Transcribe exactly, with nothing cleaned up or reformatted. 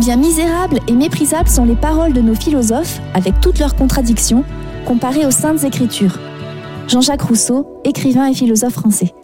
Combien misérables et méprisables sont les paroles de nos philosophes, avec toutes leurs contradictions, comparées aux saintes écritures. Jean-Jacques Rousseau, écrivain et philosophe français.